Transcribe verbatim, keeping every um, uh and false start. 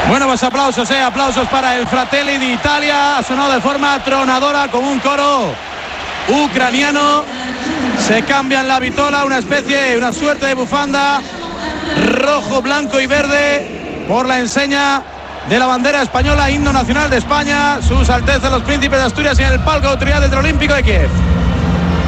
Bueno, pues aplausos, eh, aplausos para el Fratelli de Italia. Ha sonado de forma tronadora con un coro ucraniano. Se cambian la vitola, una especie, una suerte de bufanda rojo, blanco y verde por la enseña de la bandera española, himno nacional de España, sus altezas los príncipes de Asturias y en el palco de autoridad del Olímpico de Kiev.